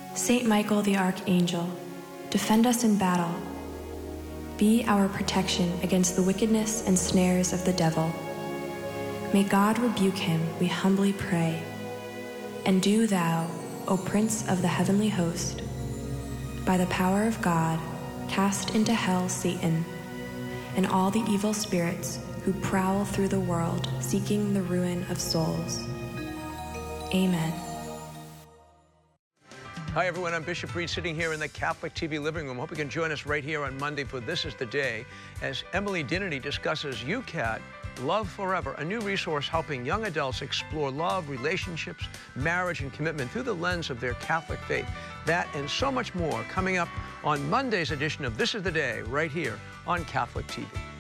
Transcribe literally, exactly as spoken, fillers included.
Saint Michael the Archangel, defend us in battle. Be our protection against the wickedness and snares of the devil. May God rebuke him, we humbly pray. And do thou, O Prince of the heavenly host, by the power of God, cast into hell Satan and all the evil spirits who prowl through the world seeking the ruin of souls. Amen. Hi, everyone. I'm Bishop Reed, sitting here in the Catholic T V living room. Hope you can join us right here on Monday for This is the Day as Emily Dinnity discusses U C A T Love Forever, a new resource helping young adults explore love, relationships, marriage, and commitment through the lens of their Catholic faith. That and so much more coming up on Monday's edition of This is the Day right here on Catholic T V.